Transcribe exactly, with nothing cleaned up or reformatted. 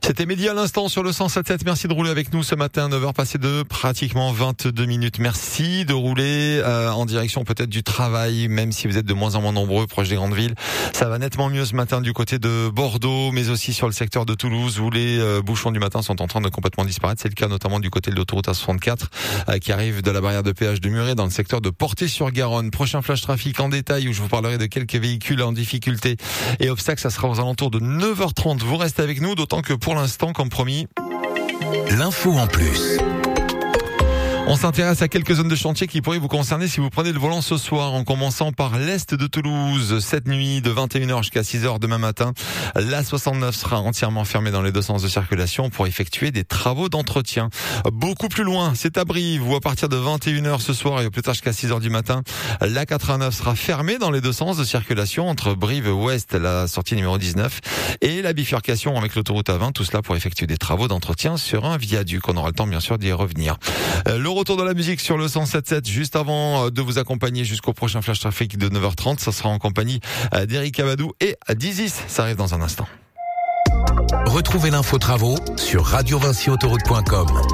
C'était Mehdi à l'instant sur le cent sept sept. Merci de rouler avec nous ce matin, neuf heures passées de pratiquement vingt-deux minutes. Merci de rouler euh, en direction peut-être du travail, même si vous êtes de moins en moins nombreux proches des grandes villes. Ça va nettement mieux ce matin du côté de Bordeaux, mais aussi sur le secteur de Toulouse où les euh, bouchons du matin sont en train de complètement disparaître. C'est le cas notamment du côté de l'autoroute A soixante-quatre euh, qui arrive de la barrière de péage de Muret dans le secteur de Portée-sur-Garonne. Prochain flash trafic en détail où je vous parlerai de quelques véhicules en difficulté et obstacles. Ça sera aux alentours de neuf heures trente. Vous restez avec nous, d'autant que pour l'instant, comme promis, l'info en plus. On s'intéresse à quelques zones de chantier qui pourraient vous concerner si vous prenez le volant ce soir, en commençant par l'est de Toulouse. Cette nuit, de vingt et une heures jusqu'à six heures demain matin, l'A soixante-neuf sera entièrement fermée dans les deux sens de circulation pour effectuer des travaux d'entretien. Beaucoup plus loin, c'est à Brive, où à partir de vingt et une heures ce soir et au plus tard jusqu'à six heures du matin, l'A quatre-vingt-neuf sera fermée dans les deux sens de circulation entre Brive-Ouest, la sortie numéro dix-neuf, et la bifurcation avec l'autoroute A vingt, tout cela pour effectuer des travaux d'entretien sur un viaduc. On aura le temps bien sûr d'y revenir. Le retour de la musique sur le cent sept sept, juste avant de vous accompagner jusqu'au prochain flash trafic de neuf heures trente. Ça sera en compagnie d'Eric Abadou et Dizis. Ça arrive dans un instant. Retrouvez l'info travaux sur radio vinci autoroute point com.